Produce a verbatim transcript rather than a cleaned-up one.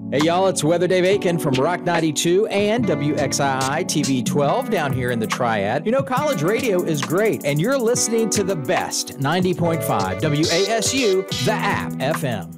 Hey, y'all, it's Weather Dave Aiken from Rock ninety-two and W X I I T V twelve down here in the Triad. You know, college radio is great, and you're listening to the best ninety point five W A S U, the app F M.